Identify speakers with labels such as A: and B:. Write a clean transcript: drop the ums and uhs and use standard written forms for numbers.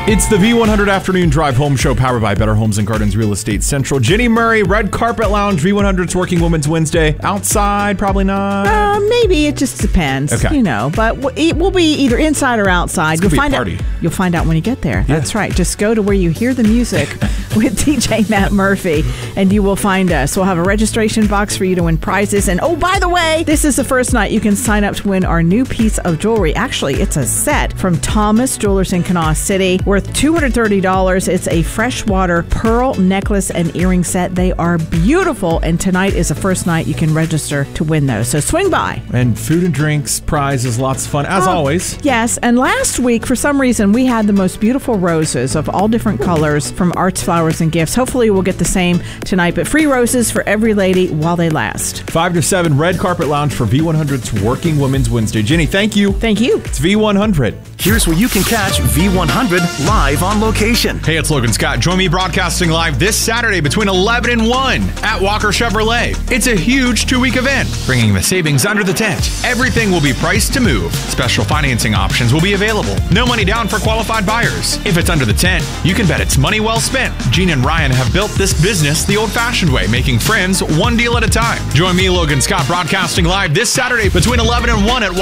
A: It's the V100 Afternoon Drive Home Show powered by Better Homes and Gardens Real Estate Central. Ginny Murray, Red Carpet Lounge, V100's Working Women's Wednesday. Outside, probably not.
B: Maybe it just depends.
A: Okay.
B: But we'll be either inside or outside.
A: You'll find out.
B: You'll find out when you get there. That's right. Just go to where you hear the music with DJ Matt Murphy, and you will find us. We'll have a registration box for you to win prizes. And oh, by the way, this is the first night you can sign up to win our new piece of jewelry. Actually, it's a set from Thomas Jewelers in Kanawha City, worth $230. It's a freshwater pearl necklace and earring set. They are beautiful, and tonight is the first night you can register to win those. So swing by.
A: And food and drinks, prizes, lots of fun, as always.
B: Yes, and last week, for some reason, we had the most beautiful roses of all different colors from Arts, Flowers, and Gifts. Hopefully, we'll get the same tonight, but free roses for every lady while they last.
A: 5 to 7, Red Carpet Lounge for V100's Working Women's Wednesday. Ginny, thank you.
B: Thank you.
A: It's V100.
C: Here's where you can catch V100 live on location.
A: Hey, it's Logan Scott. Join me broadcasting live this Saturday between 11 and 1 at Walker Chevrolet. It's a huge 2-week event, bringing the savings under the tent. Everything will be priced to move. Special financing options will be available. No money down for qualified buyers. If it's under the tent, you can bet it's money well spent. Gene and Ryan have built this business the old-fashioned way, making friends one deal at a time. Join me, Logan Scott, broadcasting live this Saturday between 11 and 1 at